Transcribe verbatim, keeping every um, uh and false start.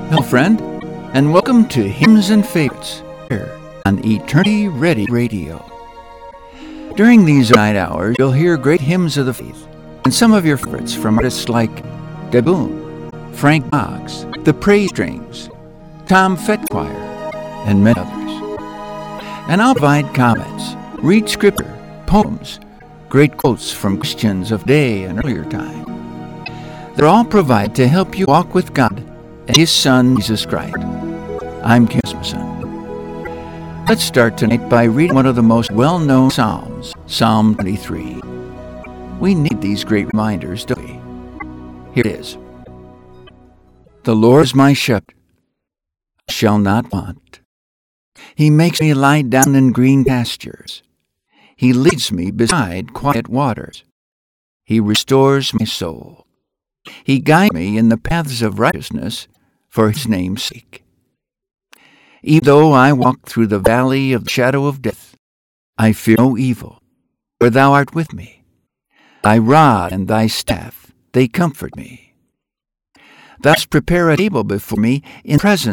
Hello, friend, and welcome to Hymns and Favorites here on Eternity Ready Radio. During these night hours, you'll hear great hymns of the faith and some of your favorites from artists like Deb Boone, Frank Boggs, the Praise Strings, Tom Fett Choir, and many others. And I'll provide comments, read scripture, poems, great quotes from Christians of day and earlier time. They're all provided to help you walk with God and His Son, Jesus Christ. I'm Kim Smithson. Let's start tonight by reading one of the most well-known Psalms, Psalm twenty-three. We need these great reminders, don't we? Here it is. The Lord is my shepherd, I shall not want. He makes me lie down in green pastures. He leads me beside quiet waters. He restores my soul. He guides me in the paths of righteousness for His name's sake. Even though I walk through the valley of the shadow of death, I fear no evil, for Thou art with me. Thy rod and Thy staff, they comfort me. Thus prepare a table before me in presence